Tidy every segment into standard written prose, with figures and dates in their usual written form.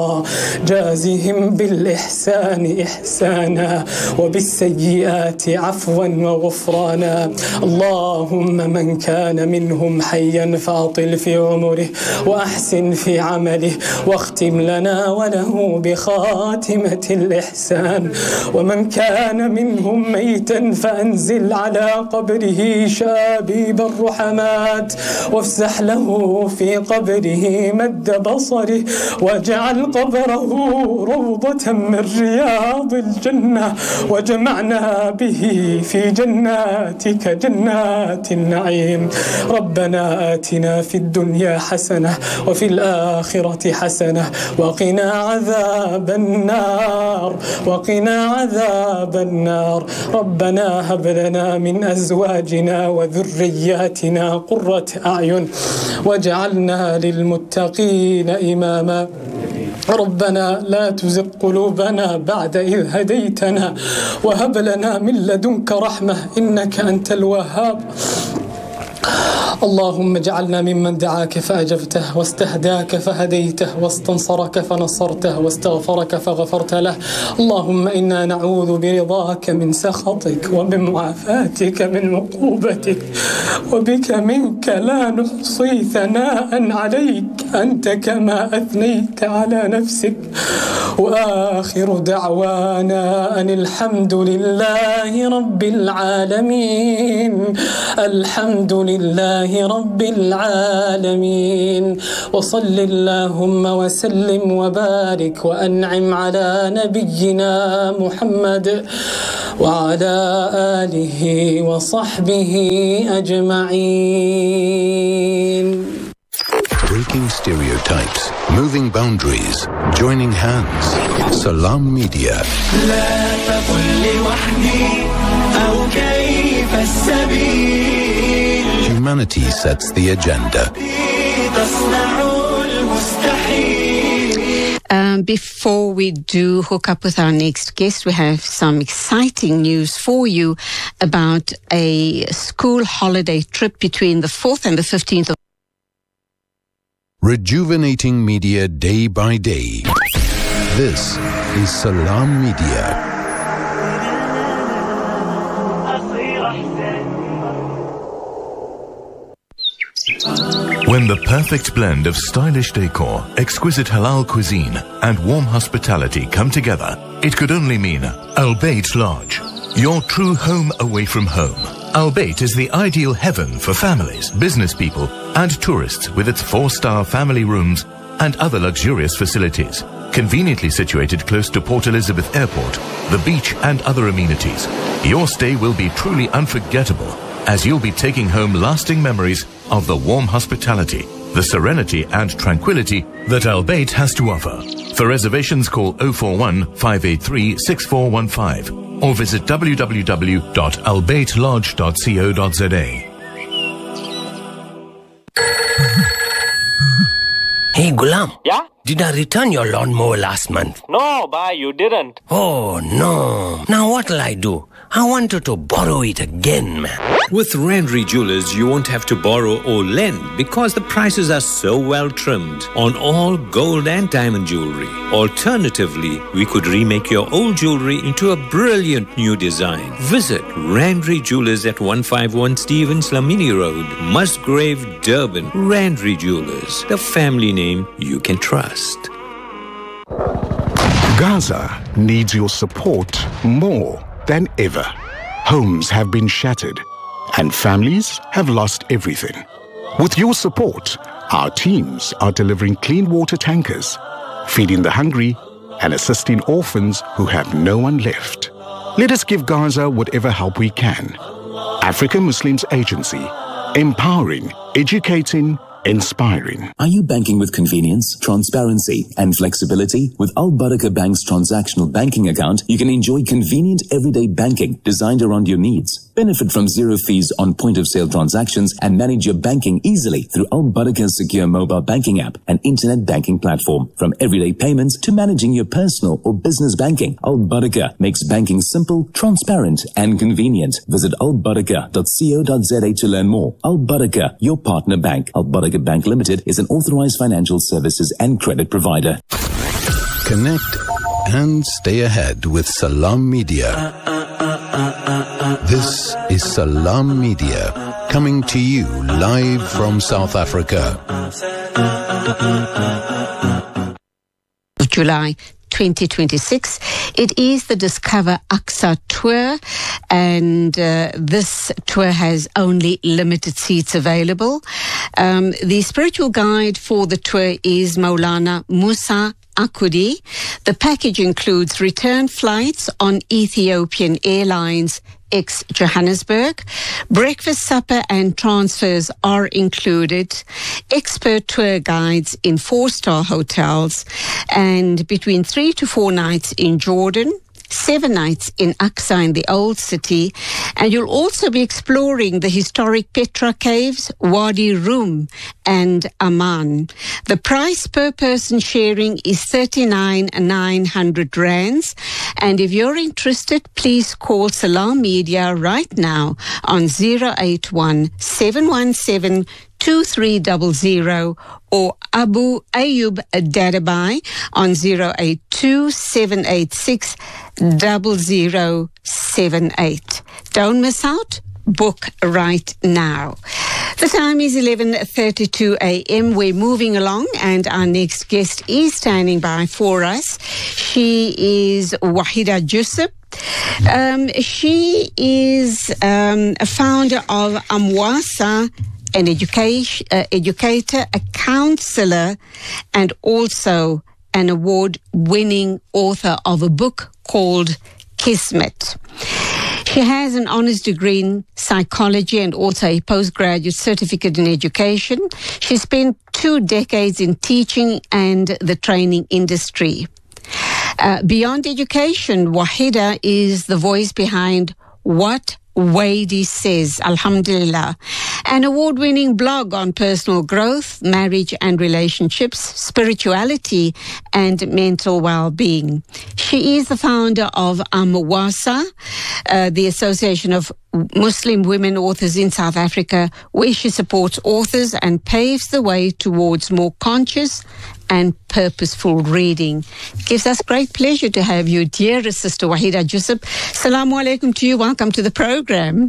خيرا، جازهم بالإحسان إحسانا وبالسيئات عفوا وغفرانا. اللهم من كان منهم حيا فأطل في عمره وأحسن في عمله، واختم لنا وله بخاتمة الإحسان. ومن كان منهم ميتا فأنزل على قبره شابيب الرحمات، وافسح له في قبره مد بصره، واجعل قبره روضة من رياض الجنة، وجمعنا به في جناتك جنات النعيم. ربنا آتنا في الدنيا حسنة وفي الآخرة حسنة وقنا عذاب النار، وقنا عذاب النار. ربنا هب لنا من أزواجنا وذرياتنا قرة أعين واجعلنا للمتقين إماما. ربنا لا تزغ قلوبنا بعد إذ هديتنا وهب لنا من لدنك رحمة إنك أنت الوهاب. اللهم اجعلنا ممن دعاك فأجبته، واستهداك فهديته، واستنصرك فنصرته، واستغفرك فغفرت له. اللهم إنا نعوذ برضاك من سخطك وبمعافاتك من عقوبتك، وبك منك لا نحصي ثناء عليك أنت كما أثنيت على نفسك. وآخر دعوانا أن الحمد لله رب العالمين، الحمد لله رب العالمين. وصل اللهم وسلم وبارك وأنعم على نبينا محمد وعلى آله وصحبه أجمعين. Breaking stereotypes, moving boundaries, joining hands. Salam Media. لا تقل لوحدي أو كيف السبيل. Humanity sets the agenda. تصنع المستحيل. Before we do hook up with our next guest, we have some exciting news for you about a school holiday trip between the 4th and the 15th of Rejuvenating media day by day. This is Salam Media. When the perfect blend of stylish decor, exquisite halal cuisine, and warm hospitality come together, it could only mean Al Bayt Lodge, your true home away from home. Al Bayt is the ideal heaven for families, business people, and tourists with its 4-star family rooms and other luxurious facilities. Conveniently situated close to Port Elizabeth Airport, the beach, and other amenities, your stay will be truly unforgettable, as you'll be taking home lasting memories of the warm hospitality, the serenity and tranquility that Al Bayt has to offer. For reservations, call 041 583 6415 or visit www.albaytlodge.co.za. Hey Gulam. Yeah? Did I return your lawnmower last month? No, bhai, you didn't. Oh no. Now what'll I do? I wanted to borrow it again, man. With Randry Jewelers, you won't have to borrow or lend because the prices are so well trimmed on all gold and diamond jewelry. Alternatively, we could remake your old jewelry into a brilliant new design. Visit Randry Jewelers at 151 Stevens Lamini Road, Musgrave, Durban. Randry Jewelers, the family name you can trust. Gaza needs your support more than ever. Homes have been shattered and families have lost everything. With your support, our teams are delivering clean water tankers, feeding the hungry and assisting orphans who have no one left. Let us give Gaza whatever help we can. African Muslims Agency, empowering, educating, inspiring. Are you banking with convenience, transparency, and flexibility? With Al Barakah Bank's transactional banking account, you can enjoy convenient everyday banking designed around your needs. Benefit from zero fees on point-of-sale transactions and manage your banking easily through Al Barakah's secure mobile banking app and internet banking platform. From everyday payments to managing your personal or business banking, Al Barakah makes banking simple, transparent, and convenient. Visit albarakah.co.za to learn more. Al Barakah, your partner bank. Al Barakah Bank Limited is an authorized financial services and credit provider. Connect and stay ahead with Salam Media. This is Salam Media, coming to you live from South Africa. July 2026. It is the Discover Aqsa tour, and this tour has only limited seats available. The spiritual guide for the tour is Maulana Musa Akudi. The package includes return flights on Ethiopian Airlines ex-Johannesburg. Breakfast, supper and transfers are included. Expert tour guides in 4-star hotels, and between 3 to 4 nights in Jordan, 7 nights in Aqsa in the Old City, and you'll also be exploring the historic Petra Caves, Wadi Rum and Amman. The price per person sharing is 39,900 rands, and if you're interested, please call Salam Media right now on 081 717 2300 or Abu Ayyub Dadabai on 082 786 0078. Don't miss out. Book right now. The time is 11:32 a.m. We're moving along, and our next guest is standing by for us. She is Wahida Jusub. She is a founder of Amwasa, an educator, a counselor, and also an award-winning author of a book called Kismet. She has an honors degree in psychology and also a postgraduate certificate in education. She spent 2 decades in teaching and the training industry. Beyond education, Wahida is the voice behind What Wadi Says, Alhamdulillah, an award-winning blog on personal growth, marriage and relationships, spirituality and mental well-being. She is the founder of Amwasa, the Association of Muslim Women Authors in South Africa, where she supports authors and paves the way towards more conscious and purposeful reading. Gives us great pleasure to have you, dear Sister Wahida Jusub. Assalamu alaikum to you. Welcome to the program.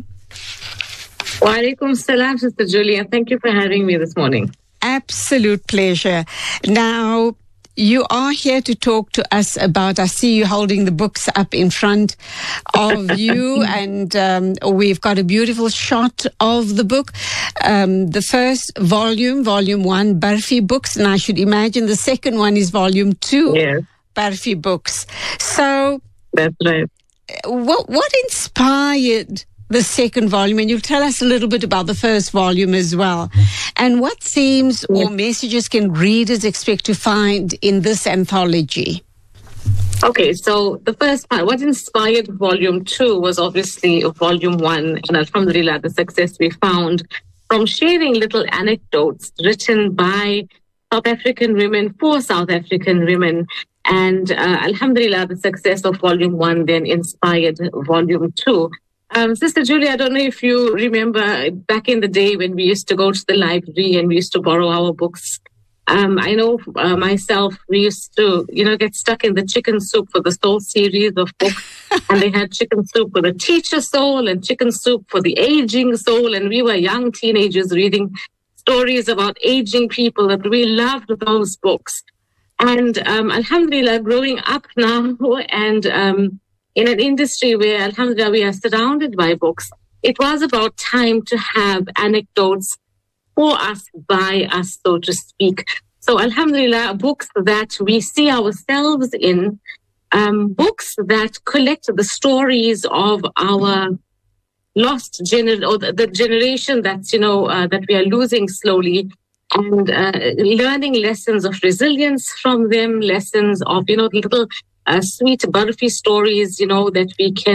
Wa alaikum salam, Sister Julia. Thank you for having me this morning. Absolute pleasure. Now, you are here to talk to us about, I see you holding the books up in front of you, and we've got a beautiful shot of the book. The first volume, Volume 1, Barfi Books, and I should imagine the second one is Volume 2, yes. Barfi Books. So, that's right. What inspired the second volume? And you'll tell us a little bit about the first volume as well. And what themes or messages can readers expect to find in this anthology? Okay, so the first part, what inspired Volume 2 was obviously Volume 1, and alhamdulillah, the success we found from sharing little anecdotes written by South African women for South African women. And alhamdulillah, the success of Volume 1 then inspired Volume 2. Sister Julia, I don't know if you remember back in the day when we used to go to the library and we used to borrow our books. I know myself, we used to, get stuck in the Chicken Soup for the Soul series of books. And they had Chicken Soup for the teacher soul and Chicken Soup for the aging soul. And we were young teenagers reading stories about aging people, that we loved those books. And alhamdulillah, growing up now and in an industry where, alhamdulillah, we are surrounded by books, it was about time to have anecdotes for us, by us, so to speak. So, alhamdulillah, books that we see ourselves in, books that collect the stories of our lost the generation that's, that we are losing slowly, and learning lessons of resilience from them, lessons of, little sweet Barfi stories, that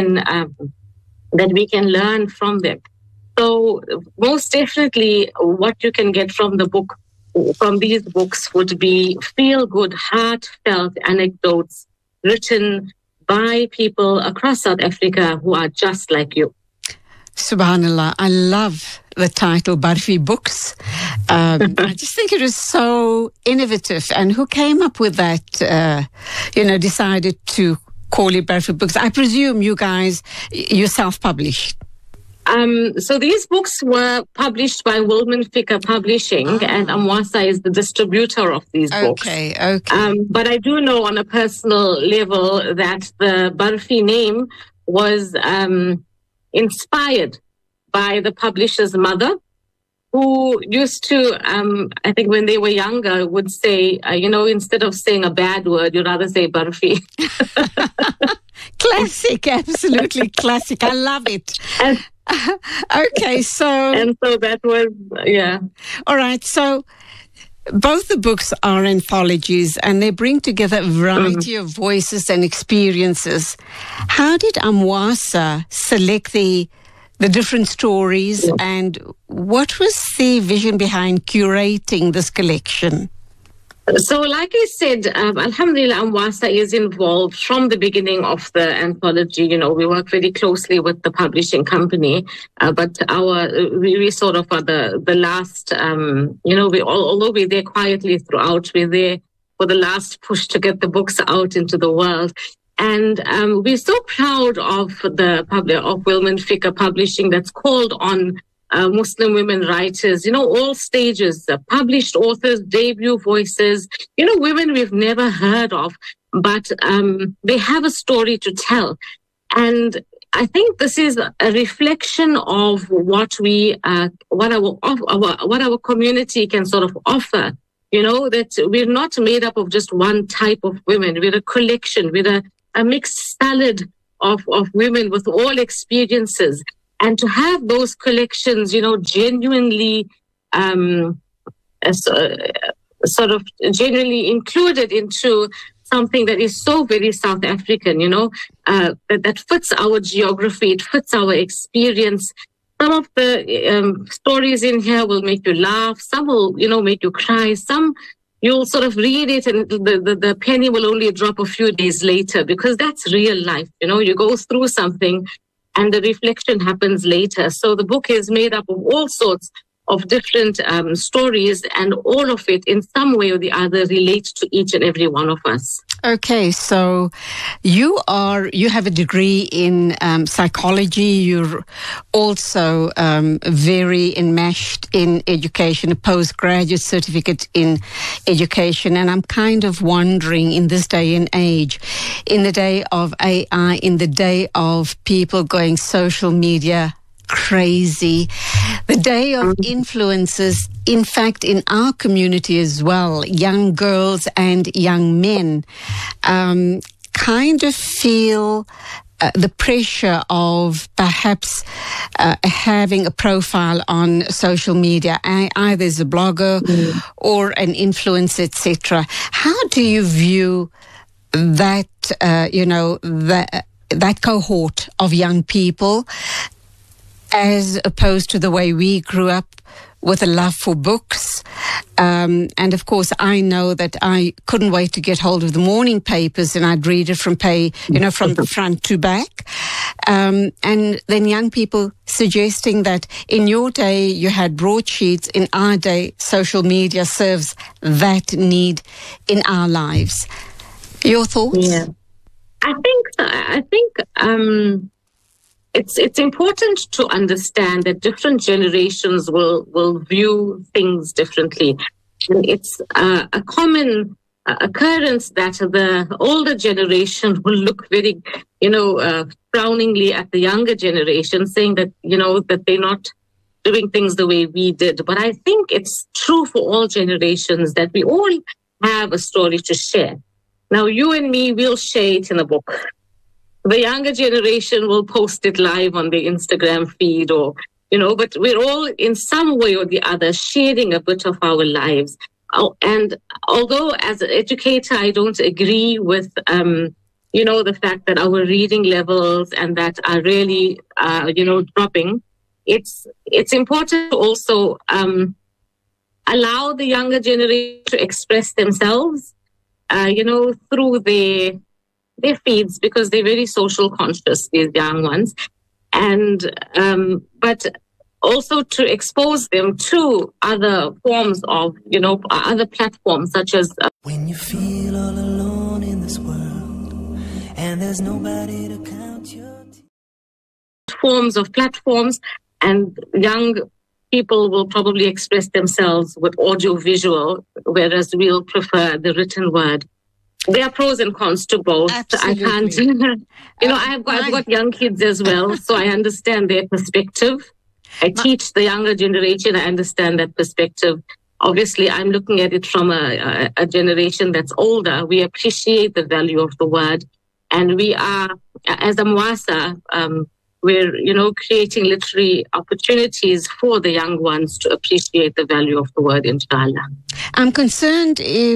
we can learn from them. So most definitely what you can get from from these books would be feel-good, heartfelt anecdotes written by people across South Africa who are just like you. Subhanallah, I love the title Barfi Books. I just think it is so innovative. And who came up with that, decided to call it Barfi Books? I presume you guys, you self-published. So these books were published by Wilman Fikr Publishing, and Amwasa is the distributor of these books. Okay. But I do know on a personal level that the Barfi name was inspired by the publisher's mother, who used to, I think when they were younger, would say, instead of saying a bad word, you'd rather say Barfi. Classic, absolutely classic. I love it. Okay, so... And so that was, yeah. All right, so both the books are anthologies and they bring together a variety of voices and experiences. How did Amwasa select the different stories, and what was the vision behind curating this collection? So, like I said, Alhamdulillah, Amwasa is involved from the beginning of the anthology. We work very closely with the publishing company, but we sort of are the last, although we're there quietly throughout, we're there for the last push to get the books out into the world. And we're so proud of Wilman Fikr Publishing that's called on Muslim women writers, all stages, published authors, debut voices, women we've never heard of, but they have a story to tell. And I think this is a reflection of what our community can sort of offer. That we're not made up of just one type of women. We're a collection. We're a mixed salad of women with all experiences. And to have those collections, genuinely sort of genuinely included into something that is so very South African, that fits our geography, it fits our experience. Some of the stories in here will make you laugh. Some will, make you cry. Some you'll sort of read it and the penny will only drop a few days later, because that's real life. You go through something and the reflection happens later. So the book is made up of all sorts of different stories, and all of it in some way or the other relates to each and every one of us. Okay, so you have a degree in psychology. You're also very enmeshed in education, a postgraduate certificate in education. And I'm kind of wondering, in this day and age, in the day of AI, in the day of people going social media crazy, the day of influencers, in fact, in our community as well, young girls and young men kind of feel the pressure of perhaps having a profile on social media, either as a blogger or an influencer, etc. How do you view that, that cohort of young people, as opposed to the way we grew up with a love for books? And of course, I know that I couldn't wait to get hold of the morning papers, and I'd read it from from the front to back. And then young people suggesting that in your day you had broadsheets, in our day social media serves that need in our lives. Your thoughts? Yeah, I think it's important to understand that different generations will view things differently. And it's a common occurrence that the older generation will look very, frowningly at the younger generation, saying that, that they're not doing things the way we did. But I think it's true for all generations that we all have a story to share. Now, you and me, we'll share it in a book. The younger generation will post it live on the Instagram feed but we're all in some way or the other sharing a bit of our lives. And although as an educator, I don't agree with, the fact that our reading levels and that are really, dropping, it's important to also allow the younger generation to express themselves, through their feeds, because they're very social conscious, these young ones. And but also to expose them to other forms of, other platforms such as... When you feel all alone in this world and there's nobody to count your... forms of platforms, and young people will probably express themselves with audio-visual, whereas we'll prefer the written word. There are pros and cons to both. Absolutely. I can't, I've got young kids as well, so I understand their perspective. I teach the younger generation. I understand that perspective. Obviously, I'm looking at it from a generation that's older. We appreciate the value of the word. And we are, as a Mwasa, we're, creating literary opportunities for the young ones to appreciate the value of the word, inshallah. I'm concerned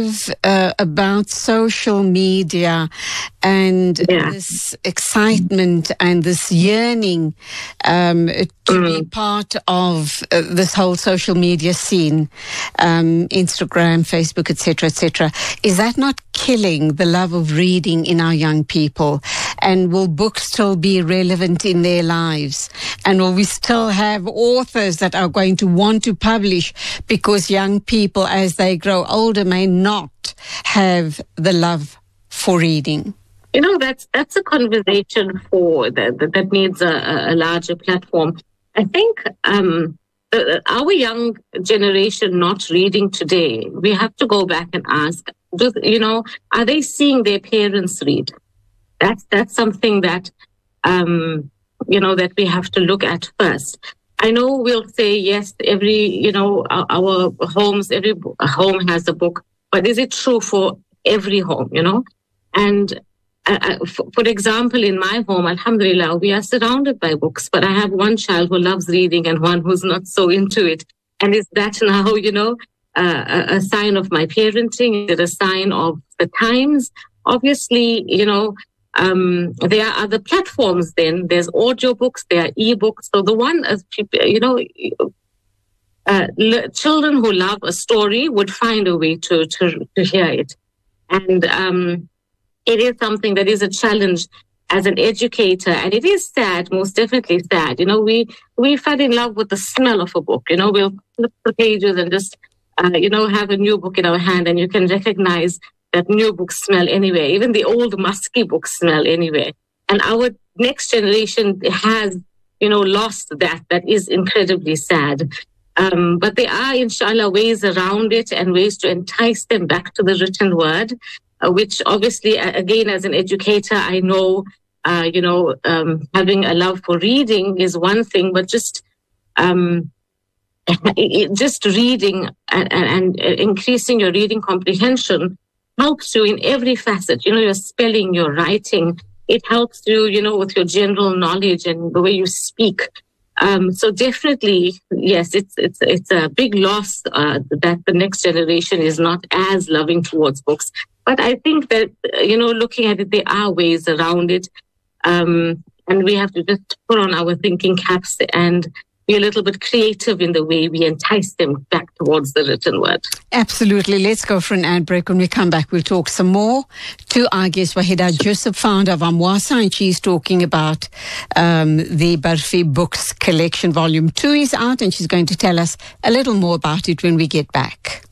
about social media and this excitement and this yearning to be part of this whole social media scene, Instagram, Facebook, etc., etc. Is that not killing the love of reading in our young people? And will books still be relevant in their lives? And will we still have authors that are going to want to publish because young people, as they grow older, may not have the love for reading? That's a conversation that needs a larger platform. I think our young generation not reading today, we have to go back and ask, are they seeing their parents read? That's something that, that we have to look at first. I know we'll say, yes, our homes, every home has a book, but is it true for every home, And for example, in my home, alhamdulillah, we are surrounded by books, but I have one child who loves reading and one who's not so into it. And is that now, a sign of my parenting? Is it a sign of the times? Obviously, there are other platforms then. There's audiobooks, there are ebooks. So the one, children who love a story would find a way to hear it. And it is something that is a challenge as an educator. And it is sad, most definitely sad. We fell in love with the smell of a book. We'll flip the pages and just, have a new book in our hand, and you can recognize that new books smell anyway. Even the old musky books smell anyway. And our next generation has, lost that. That is incredibly sad. But there are, inshallah, ways around it and ways to entice them back to the written word, which obviously, again, as an educator, I know, having a love for reading is one thing, but just reading and increasing your reading comprehension helps you in every facet, your spelling, your writing. It helps you, with your general knowledge and the way you speak. So definitely, yes, it's a big loss that the next generation is not as loving towards books. But I think that, looking at it, there are ways around it. And we have to just put on our thinking caps and be a little bit creative in the way we entice them back towards the written word. Absolutely. Let's go for an ad break. When we come back, we'll talk some more to our guest, Wahida Joseph, founder of Mwasa, and she's talking about the Barfi Books Collection. Volume 2 is out, and she's going to tell us a little more about it when we get back.